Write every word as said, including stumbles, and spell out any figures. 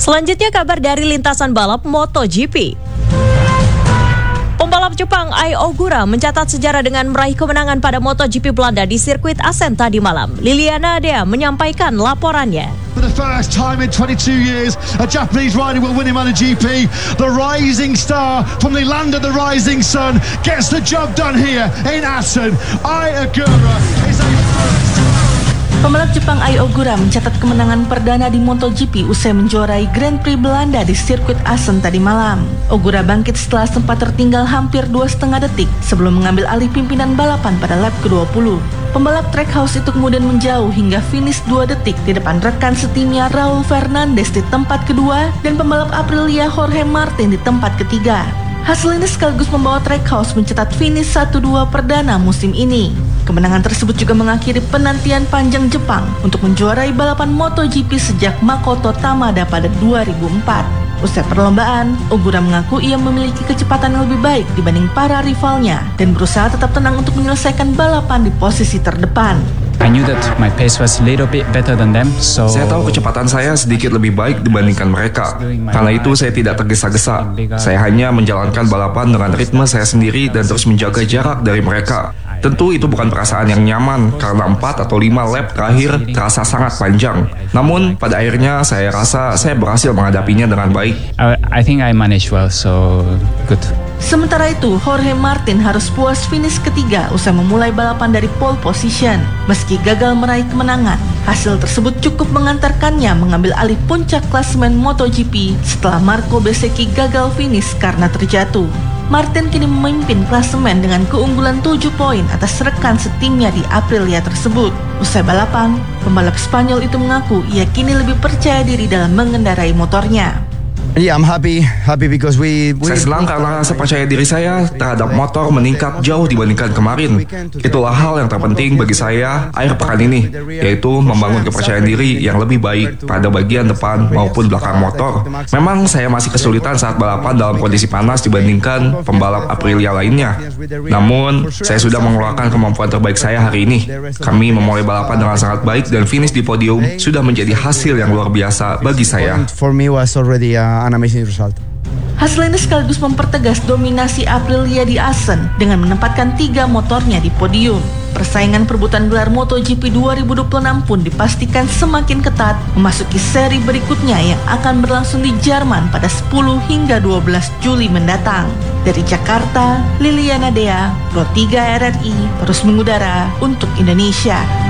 Selanjutnya kabar dari lintasan balap MotoGP. Pembalap Jepang Ai Ogura mencatat sejarah dengan meraih kemenangan pada MotoGP Belanda di sirkuit Assen tadi malam. Liliana Dea menyampaikan laporannya. For the first time in twenty-two years, a Japanese rider will win in MotoGP. The rising star from the land of the rising sun gets the job done here in Assen. Ai Ogura is a Pembalap Jepang Ai Ogura mencatat kemenangan perdana di MotoGP usai menjuarai Grand Prix Belanda di sirkuit Assen tadi malam. Ogura bangkit setelah sempat tertinggal hampir dua setengah detik sebelum mengambil alih pimpinan balapan pada lap ke dua puluh. Pembalap Trackhouse itu kemudian menjauh hingga finish dua detik di depan rekan setimnya Raul Fernandez di tempat kedua dan pembalap Aprilia Jorge Martin di tempat ketiga. Hasil ini sekaligus membawa Trackhouse mencatat finish satu dua perdana musim ini. Kemenangan tersebut juga mengakhiri penantian panjang Jepang untuk menjuarai balapan MotoGP sejak Makoto Tamada pada dua ribu empat. Usai perlombaan, Ogura mengaku ia memiliki kecepatan yang lebih baik dibanding para rivalnya dan berusaha tetap tenang untuk menyelesaikan balapan di posisi terdepan. I knew that my pace was a little bit better than them, so saya tahu kecepatan saya sedikit lebih baik dibandingkan mereka. Karena itu saya tidak tergesa-gesa. Saya hanya menjalankan balapan dengan ritme saya sendiri dan terus menjaga jarak dari mereka. Tentu itu bukan perasaan yang nyaman karena empat atau lima lap terakhir terasa sangat panjang. Namun pada akhirnya saya rasa saya berhasil menghadapinya dengan baik. I, I think I managed well, so good. Sementara itu, Jorge Martin harus puas finish ketiga usai memulai balapan dari pole position. Meski gagal meraih kemenangan, hasil tersebut cukup mengantarkannya mengambil alih puncak klasemen MotoGP setelah Marco Bezzecchi gagal finish karena terjatuh. Martin kini memimpin klasemen dengan keunggulan tujuh poin atas rekan setimnya di Aprilia tersebut. Usai balapan, pembalap Spanyol itu mengaku ia kini lebih percaya diri dalam mengendarai motornya. Yeah, I'm happy, happy because we. we Saya senang karena rasa percaya diri saya terhadap motor meningkat jauh dibandingkan kemarin. Itulah hal yang terpenting bagi saya akhir pekan ini, yaitu membangun kepercayaan diri yang lebih baik pada bagian depan maupun belakang motor. Memang saya masih kesulitan saat balapan dalam kondisi panas dibandingkan pembalap Aprilia lainnya. Namun, saya sudah mengeluarkan kemampuan terbaik saya hari ini. Kami memulai balapan dengan sangat baik dan finish di podium sudah menjadi hasil yang luar biasa bagi saya. For me was already uh, an amazing result. Hasil ini sekaligus mempertegas dominasi Aprilia di Assen dengan menempatkan tiga motornya di podium. Persaingan perebutan gelar MotoGP dua ribu dua puluh enam pun dipastikan semakin ketat memasuki seri berikutnya yang akan berlangsung di Jerman pada sepuluh hingga dua belas Juli mendatang. Dari Jakarta, Liliana Dea, Pro tiga R R I, terus mengudara untuk Indonesia.